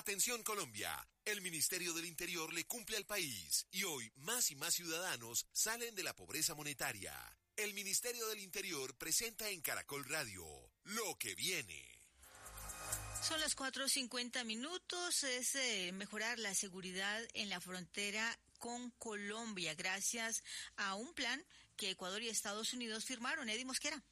Atención Colombia, el Ministerio del Interior le cumple al país y hoy más y más ciudadanos salen de la pobreza monetaria. El Ministerio del Interior presenta en Caracol Radio lo que viene. Son las 4:50, es mejorar la seguridad en la frontera con Colombia gracias a un plan que Ecuador y Estados Unidos firmaron. Eddie Mosquera.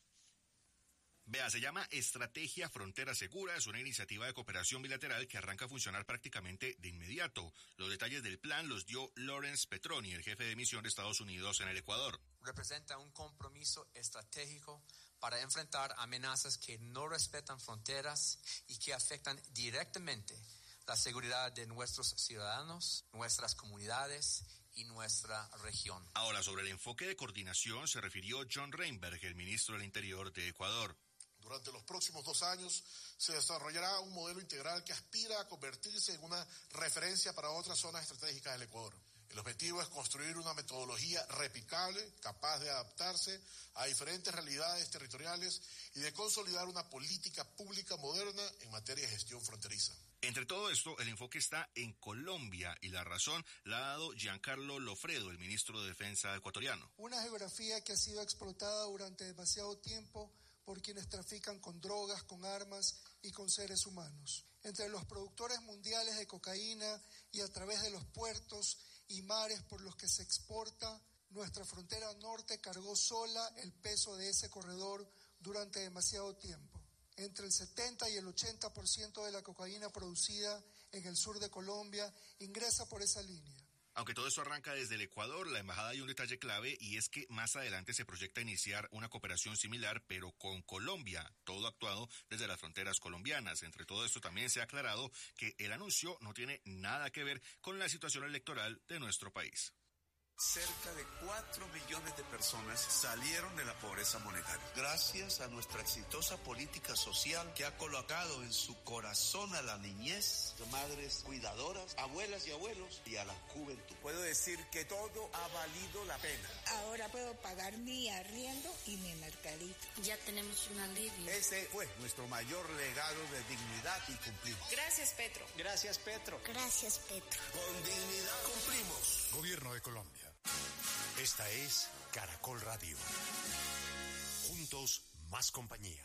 Vea, se llama Estrategia Frontera Segura, es una iniciativa de cooperación bilateral que arranca a funcionar prácticamente de inmediato. Los detalles del plan los dio Lawrence Petroni, el jefe de misión de Estados Unidos en el Ecuador. Representa un compromiso estratégico para enfrentar amenazas que no respetan fronteras y que afectan directamente la seguridad de nuestros ciudadanos, nuestras comunidades y nuestra región. Ahora, sobre el enfoque de coordinación se refirió John Reinberg, el ministro del Interior de Ecuador. Durante los próximos 2 años se desarrollará un modelo integral que aspira a convertirse en una referencia para otras zonas estratégicas del Ecuador. El objetivo es construir una metodología replicable, capaz de adaptarse a diferentes realidades territoriales y de consolidar una política pública moderna en materia de gestión fronteriza. Entre todo esto, el enfoque está en Colombia y la razón la ha dado Giancarlo Lofredo, el ministro de Defensa ecuatoriano. Una geografía que ha sido explotada durante demasiado tiempo por quienes trafican con drogas, con armas y con seres humanos. Entre los productores mundiales de cocaína y a través de los puertos y mares por los que se exporta, nuestra frontera norte cargó sola el peso de ese corredor durante demasiado tiempo. Entre el 70 y el 80% de la cocaína producida en el sur de Colombia ingresa por esa línea. Aunque todo esto arranca desde el Ecuador, la embajada dio un detalle clave y es que más adelante se proyecta iniciar una cooperación similar, pero con Colombia, todo actuado desde las fronteras colombianas. Entre todo esto también se ha aclarado que el anuncio no tiene nada que ver con la situación electoral de nuestro país. Cerca de 4 millones de personas salieron de la pobreza monetaria. Gracias a nuestra exitosa política social que ha colocado en su corazón a la niñez, madres cuidadoras, abuelas y abuelos y a la juventud. Puedo decir que todo ha valido la pena. Ahora puedo pagar mi arriendo y mi mercadito. Ya tenemos un alivio. Ese fue nuestro mayor legado de dignidad y cumplimos. Gracias, Petro. Gracias, Petro. Gracias, Petro. Con dignidad cumplimos. Gobierno de Colombia. Esta es Caracol Radio. Juntos, más compañía.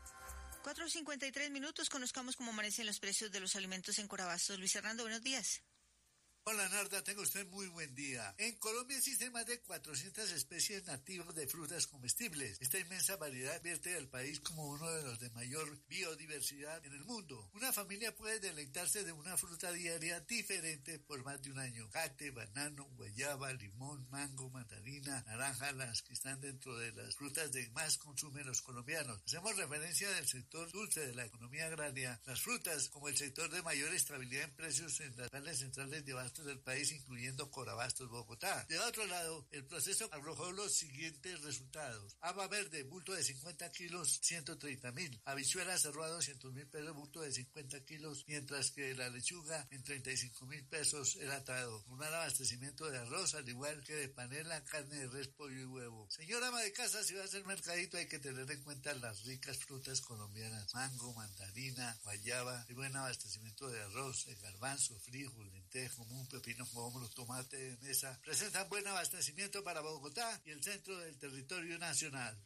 4:53, conozcamos cómo amanecen los precios de los alimentos en Corabastos. Luis Hernando, buenos días. Hola Narda, tenga usted muy buen día. En Colombia existen más de 400 especies nativas de frutas comestibles. Esta inmensa variedad vierte al país como uno de los de mayor biodiversidad en el mundo. Una familia puede deleitarse de una fruta diaria diferente por más de un año. Cate, banano, guayaba, limón, mango, mandarina, naranja, las que están dentro de las frutas de más consumen los colombianos. Hacemos referencia del sector dulce de la economía agraria. Las frutas, como el sector de mayor estabilidad en precios en las grandes centrales de abasto del país, incluyendo Corabastos, Bogotá. De otro lado, el proceso arrojó los siguientes resultados. Haba verde, bulto de 50 kilos, 130.000. Habichuela cerró a 200.000 pesos, bulto de 50 kilos, mientras que la lechuga en 35.000 pesos el atado. Un abastecimiento de arroz, al igual que de panela, carne de res, pollo y huevo. Señora ama de casa, si va a hacer mercadito hay que tener en cuenta las ricas frutas colombianas. Mango, mandarina, guayaba, y buen abastecimiento de arroz, de garbanzo, frijol, lentejo, pepino, pomelo, tomate de mesa, presentan buen abastecimiento para Bogotá y el centro del territorio nacional.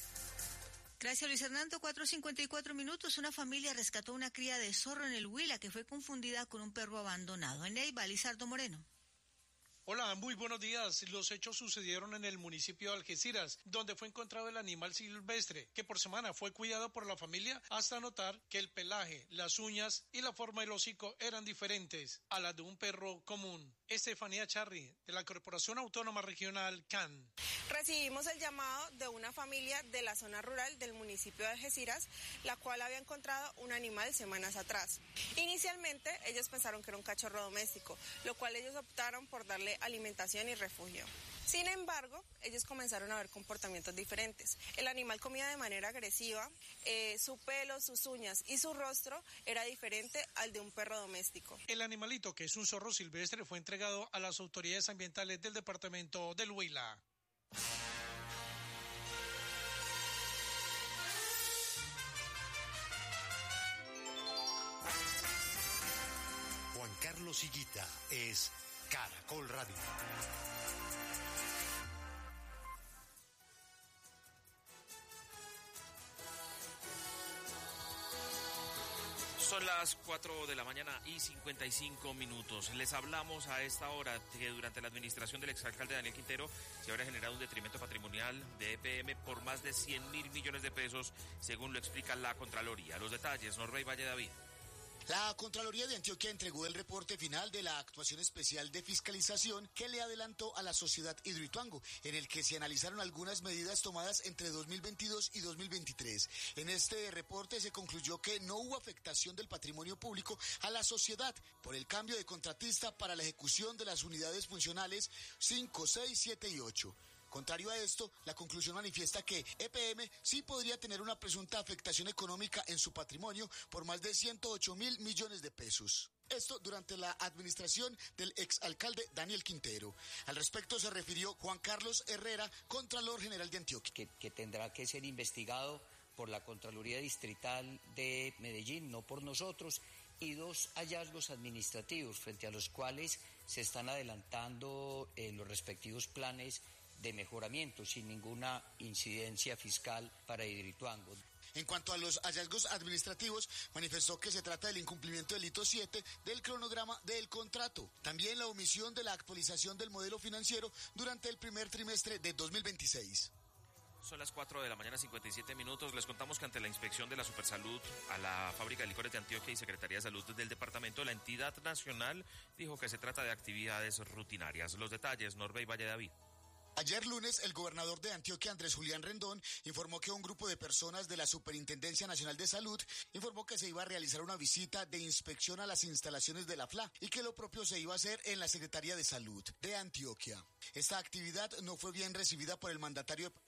Gracias, Luis Hernando. 4:54, una familia rescató una cría de zorro en el Huila que fue confundida con un perro abandonado. En Neiva, Lizardo Moreno. Hola, muy buenos días. Los hechos sucedieron en el municipio de Algeciras, donde fue encontrado el animal silvestre, que por semana fue cuidado por la familia hasta notar que el pelaje, las uñas y la forma del hocico eran diferentes a las de un perro común. Estefanía Charri, de la Corporación Autónoma Regional CAN. Recibimos el llamado de una familia de la zona rural del municipio de Algeciras, la cual había encontrado un animal semanas atrás. Inicialmente ellos pensaron que era un cachorro doméstico, lo cual ellos optaron por darle alimentación y refugio. Sin embargo, ellos comenzaron a ver comportamientos diferentes. El animal comía de manera agresiva, su pelo, sus uñas y su rostro era diferente al de un perro doméstico. El animalito, que es un zorro silvestre, fue entregado a las autoridades ambientales del departamento del Huila. Carlos Higuita, es Caracol Radio. Son las 4 de la mañana y 55 minutos. Les hablamos a esta hora que durante la administración del exalcalde Daniel Quintero se habrá generado un detrimento patrimonial de EPM por más de 100.000 millones de pesos, según lo explica la Contraloría. Los detalles, Norbey Valle David. La Contraloría de Antioquia entregó el reporte final de la actuación especial de fiscalización que le adelantó a la sociedad Hidroituango, en el que se analizaron algunas medidas tomadas entre 2022 y 2023. En este reporte se concluyó que no hubo afectación del patrimonio público a la sociedad por el cambio de contratista para la ejecución de las unidades funcionales 5, 6, 7 y 8. Contrario a esto, la conclusión manifiesta que EPM sí podría tener una presunta afectación económica en su patrimonio por más de 108.000 millones de pesos. Esto durante la administración del exalcalde Daniel Quintero. Al respecto se refirió Juan Carlos Herrera, Contralor General de Antioquia. Que tendrá que ser investigado por la Contraloría Distrital de Medellín, no por nosotros, y 2 hallazgos administrativos frente a los cuales se están adelantando los respectivos planes de mejoramiento sin ninguna incidencia fiscal para Hidroituango. En cuanto a los hallazgos administrativos, manifestó que se trata del incumplimiento del hito 7 del cronograma del contrato. También la omisión de la actualización del modelo financiero durante el primer trimestre de 2026. Son las 4 de la mañana, 57 minutos. Les contamos que ante la inspección de la Supersalud a la Fábrica de Licores de Antioquia y Secretaría de Salud del departamento, la entidad nacional dijo que se trata de actividades rutinarias. Los detalles, Norbey Valle David. Ayer lunes, el gobernador de Antioquia, Andrés Julián Rendón, informó que un grupo de personas de la Superintendencia Nacional de Salud informó que se iba a realizar una visita de inspección a las instalaciones de la FLA y que lo propio se iba a hacer en la Secretaría de Salud de Antioquia. Esta actividad no fue bien recibida por el mandatario de...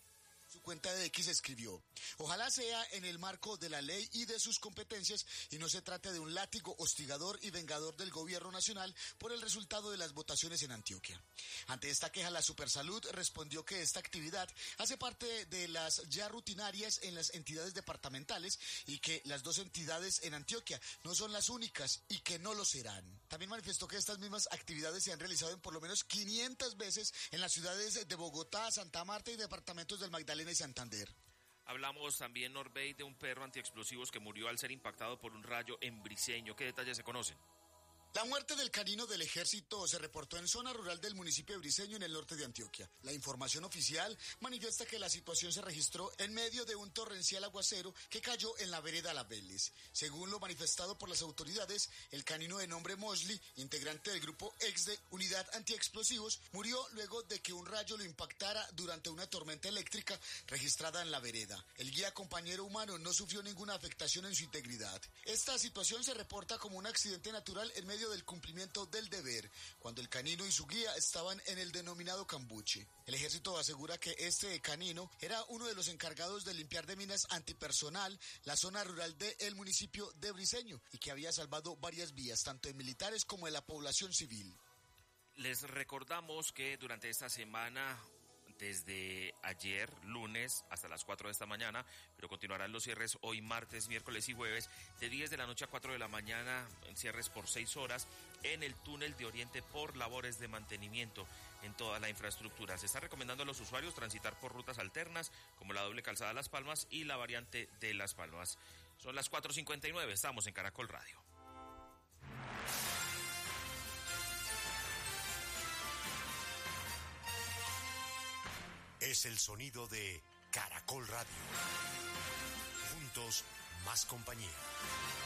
Su cuenta de X escribió: ojalá sea en el marco de la ley y de sus competencias y no se trate de un látigo hostigador y vengador del gobierno nacional por el resultado de las votaciones en Antioquia. Ante esta queja, la Supersalud respondió que esta actividad hace parte de las ya rutinarias en las entidades departamentales y que las 2 entidades en Antioquia no son las únicas y que no lo serán. También manifestó que estas mismas actividades se han realizado en por lo menos 500 veces en las ciudades de Bogotá, Santa Marta y departamentos del Magdalena y Santander. Hablamos también, Norbey, de un perro antiexplosivos que murió al ser impactado por un rayo en Briceño. ¿Qué detalles se conocen? La muerte del canino del ejército se reportó en zona rural del municipio de Briceño, en el norte de Antioquia. La información oficial manifiesta que la situación se registró en medio de un torrencial aguacero que cayó en la vereda La Vélez. Según lo manifestado por las autoridades, el canino de nombre Mosley, integrante del grupo ex de Unidad Antiexplosivos, murió luego de que un rayo lo impactara durante una tormenta eléctrica registrada en la vereda. El guía compañero humano no sufrió ninguna afectación en su integridad. Esta situación se reporta como un accidente natural en medio del cumplimiento del deber, cuando el canino y su guía estaban en el denominado cambuche. El ejército asegura que este canino era uno de los encargados de limpiar de minas antipersonal la zona rural del municipio de Briceño y que había salvado varias vías, tanto de militares como de la población civil. Les recordamos que durante esta semana, desde ayer, lunes, hasta las 4 de esta mañana, pero continuarán los cierres hoy, martes, miércoles y jueves, de 10 de la noche a 4 de la mañana, en cierres por 6 horas, en el túnel de Oriente por labores de mantenimiento en toda la infraestructura. Se está recomendando a los usuarios transitar por rutas alternas, como la doble calzada Las Palmas y la variante de Las Palmas. Son las 4:59, estamos en Caracol Radio. Es el sonido de Caracol Radio. Juntos, más compañía.